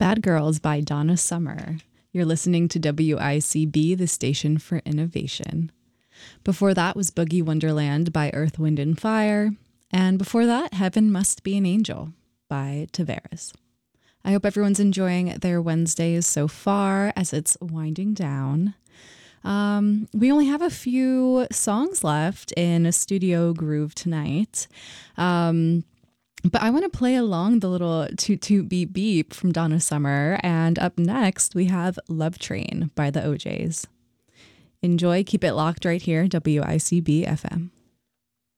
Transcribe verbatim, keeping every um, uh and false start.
Bad Girls by Donna Summer. You're listening to W I C B, the station for innovation. Before that was Boogie Wonderland by Earth, Wind and Fire. And before that, Heaven Must Be an Angel by Tavares. I hope everyone's enjoying their Wednesdays so far as it's winding down. Um, we only have a few songs left in a Studio Groove tonight. Um, but I want to play along the little toot toot beep beep from Donna Summer. And up next, we have Love Train by the O Js. Enjoy. Keep it locked right here, W I C B F M.